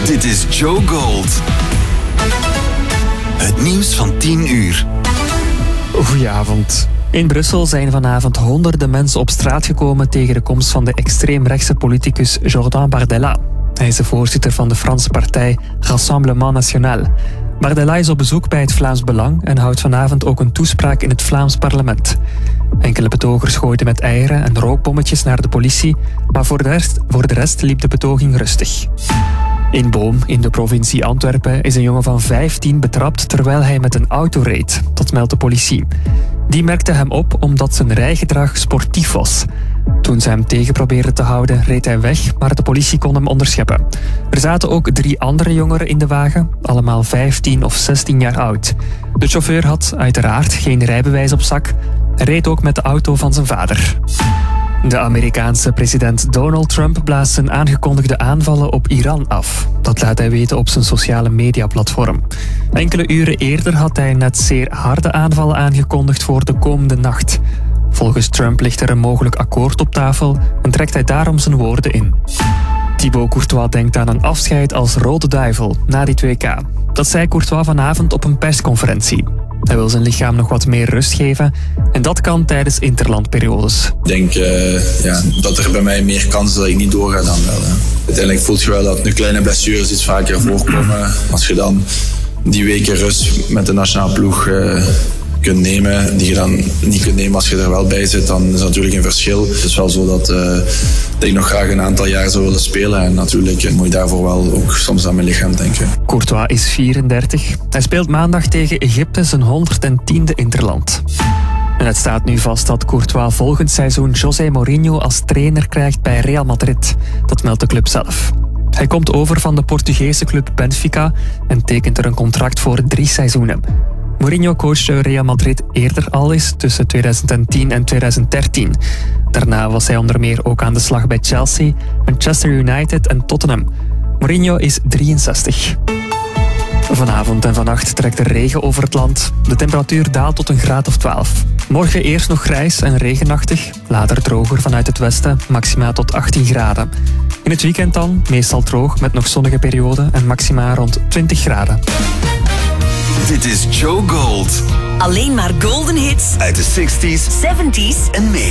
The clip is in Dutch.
Dit is Joe Gold. Het nieuws van 10 uur. Goedenavond. In Brussel zijn vanavond honderden mensen op straat gekomen tegen de komst van de extreemrechtse politicus Jordan Bardella. Hij is de voorzitter van de Franse partij Rassemblement National. Bardella is op bezoek bij het Vlaams Belang en houdt vanavond ook een toespraak in het Vlaams parlement. Enkele betogers gooiden met eieren en rookbommetjes naar de politie, maar voor de rest liep de betoging rustig. In Boom, in de provincie Antwerpen, is een jongen van 15 betrapt terwijl hij met een auto reed. Dat meldt de politie. Die merkte hem op omdat zijn rijgedrag sportief was. Toen ze hem tegen probeerden te houden, reed hij weg, maar de politie kon hem onderscheppen. Er zaten ook 3 andere jongeren in de wagen, allemaal 15 of 16 jaar oud. De chauffeur had uiteraard geen rijbewijs op zak en reed ook met de auto van zijn vader. De Amerikaanse president Donald Trump blaast zijn aangekondigde aanvallen op Iran af. Dat laat hij weten op zijn sociale mediaplatform. Enkele uren eerder had hij net zeer harde aanvallen aangekondigd voor de komende nacht. Volgens Trump ligt er een mogelijk akkoord op tafel en trekt hij daarom zijn woorden in. Thibaut Courtois denkt aan een afscheid als rode duivel na dit WK. Dat zei Courtois vanavond op een persconferentie. Hij wil zijn lichaam nog wat meer rust geven en dat kan tijdens interlandperiodes. Ik denk dat er bij mij meer kans is dat ik niet doorga dan wel. Uiteindelijk voelt je wel dat nu kleine blessures iets vaker voorkomen. Als je dan die weken rust met de nationale ploeg kunt nemen, die je dan niet kunt nemen als je er wel bij zit, dan is dat natuurlijk een verschil. Het is wel zo dat ik nog graag een aantal jaar zou willen spelen en natuurlijk moet je daarvoor wel ook soms aan mijn lichaam denken. Courtois is 34. Hij speelt maandag tegen Egypte zijn 110e interland. En het staat nu vast dat Courtois volgend seizoen José Mourinho als trainer krijgt bij Real Madrid. Dat meldt de club zelf. Hij komt over van de Portugese club Benfica en tekent er een contract voor 3 seizoenen. Mourinho coachte Real Madrid eerder al eens tussen 2010 en 2013. Daarna was hij onder meer ook aan de slag bij Chelsea, Manchester United en Tottenham. Mourinho is 63. Vanavond en vannacht trekt er regen over het land. De temperatuur daalt tot een graad of 12. Morgen eerst nog grijs en regenachtig. Later droger vanuit het westen, maxima tot 18 graden. In het weekend dan meestal droog met nog zonnige perioden en maxima rond 20 graden. Dit is Joe Gold. Alleen maar golden hits Uit de 60s, 70s en meer.